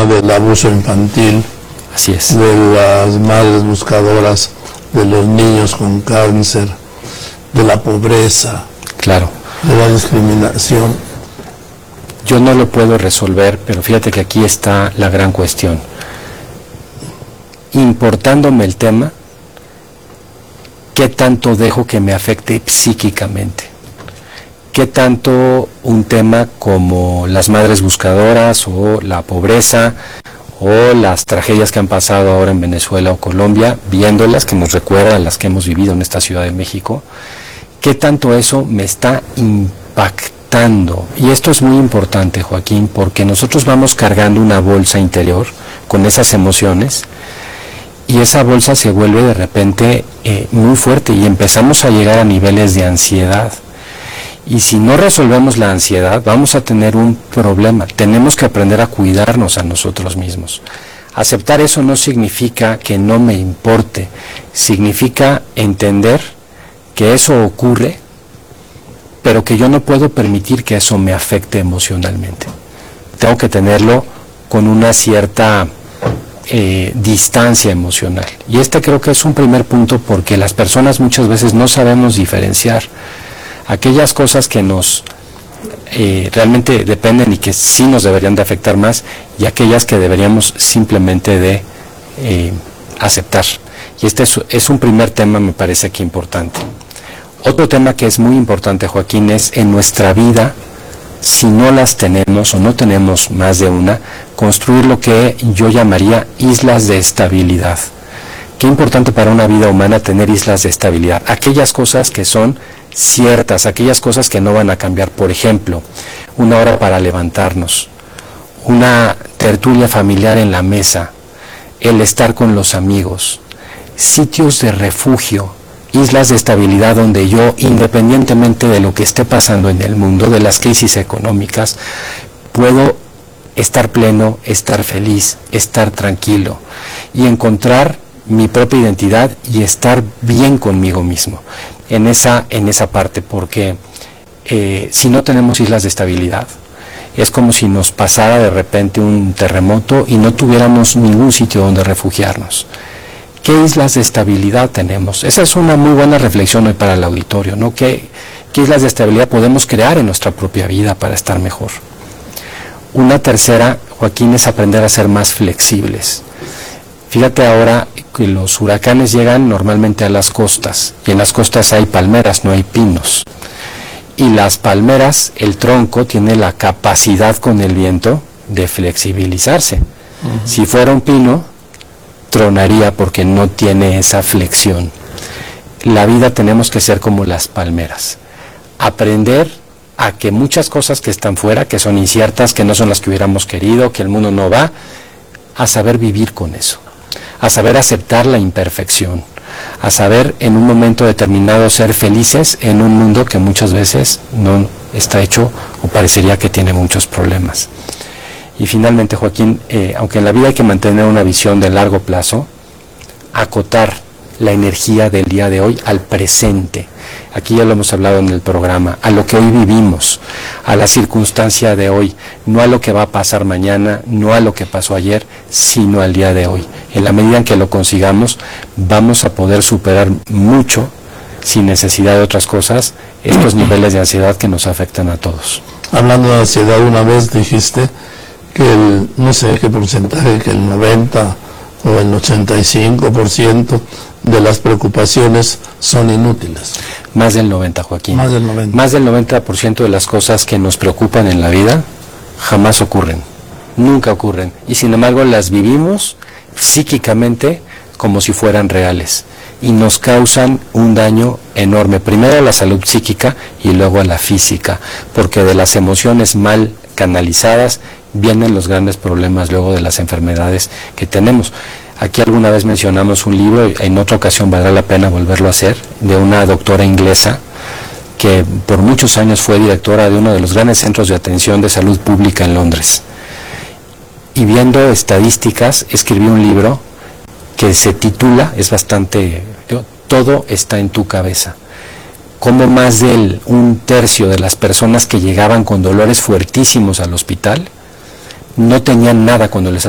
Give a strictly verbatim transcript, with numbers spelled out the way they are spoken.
del abuso infantil, así es, de las madres buscadoras, de los niños con cáncer, de la pobreza, claro, de la discriminación. Yo no lo puedo resolver, pero fíjate que aquí está la gran cuestión. Importándome el tema, ¿qué tanto dejo que me afecte psíquicamente? ¿Qué tanto un tema como las madres buscadoras o la pobreza o las tragedias que han pasado ahora en Venezuela o Colombia, viéndolas, que nos recuerdan las que hemos vivido en esta Ciudad de México, qué tanto eso me está impactando? Y esto es muy importante, Joaquín, porque nosotros vamos cargando una bolsa interior con esas emociones, y esa bolsa se vuelve de repente eh, muy fuerte y empezamos a llegar a niveles de ansiedad. Y si no resolvemos la ansiedad, vamos a tener un problema. Tenemos que aprender a cuidarnos a nosotros mismos. Aceptar eso no significa que no me importe, significa entender que eso ocurre, pero que yo no puedo permitir que eso me afecte emocionalmente. Tengo que tenerlo con una cierta Eh, distancia emocional. Y este creo que es un primer punto, porque las personas muchas veces no sabemos diferenciar aquellas cosas que nos eh, realmente dependen y que sí nos deberían de afectar más, y aquellas que deberíamos simplemente de eh, aceptar. Y este es, es un primer tema, me parece que importante. Otro tema que es muy importante, Joaquín, es en nuestra vida, si no las tenemos o no tenemos más de una, construir lo que yo llamaría islas de estabilidad. Qué importante para una vida humana tener islas de estabilidad, aquellas cosas que son ciertas, aquellas cosas que no van a cambiar. Por ejemplo, una hora para levantarnos, una tertulia familiar en la mesa, el estar con los amigos, sitios de refugio, islas de estabilidad donde yo, independientemente de lo que esté pasando en el mundo, de las crisis económicas, puedo estar pleno, estar feliz, estar tranquilo y encontrar mi propia identidad y estar bien conmigo mismo en esa, en esa parte, porque eh, si no tenemos islas de estabilidad, es como si nos pasara de repente un terremoto y no tuviéramos ningún sitio donde refugiarnos. ¿Qué islas de estabilidad tenemos? Esa es una muy buena reflexión hoy para el auditorio, ¿no? ¿Qué, qué islas de estabilidad podemos crear en nuestra propia vida para estar mejor? Una tercera, Joaquín, es aprender a ser más flexibles. Fíjate ahora que los huracanes llegan normalmente a las costas, y en las costas hay palmeras, no hay pinos. Y las palmeras, el tronco tiene la capacidad con el viento de flexibilizarse. Uh-huh. Si fuera un pino, tronaría porque no tiene esa flexión. La vida tenemos que ser como las palmeras, aprender a que muchas cosas que están fuera, que son inciertas, que no son las que hubiéramos querido, que el mundo no va, a saber vivir con eso, a saber aceptar la imperfección, a saber en un momento determinado ser felices en un mundo que muchas veces no está hecho o parecería que tiene muchos problemas. Y finalmente, Joaquín, eh, aunque en la vida hay que mantener una visión de largo plazo, acotar la energía del día de hoy al presente. Aquí ya lo hemos hablado en el programa, a lo que hoy vivimos, a la circunstancia de hoy, no a lo que va a pasar mañana, no a lo que pasó ayer, sino al día de hoy. En la medida en que lo consigamos, vamos a poder superar mucho, sin necesidad de otras cosas, estos niveles de ansiedad que nos afectan a todos. Hablando de ansiedad, una vez dijiste que el, no sé qué porcentaje, que el noventa o el ochenta y cinco por ciento de las preocupaciones son inútiles. Más del noventa, Joaquín. Más del noventa. Más del noventa por ciento de las cosas que nos preocupan en la vida jamás ocurren, nunca ocurren, y sin embargo las vivimos psíquicamente como si fueran reales, y nos causan un daño enorme, primero a la salud psíquica y luego a la física, porque de las emociones mal canalizadas vienen los grandes problemas luego de las enfermedades que tenemos. Aquí alguna vez mencionamos un libro, en otra ocasión valdrá la pena volverlo a hacer, de una doctora inglesa que por muchos años fue directora de uno de los grandes centros de atención de salud pública en Londres. Y viendo estadísticas, escribió un libro que se titula, es bastante, Todo está en tu cabeza. Como más del un tercio de las personas que llegaban con dolores fuertísimos al hospital no tenían nada cuando les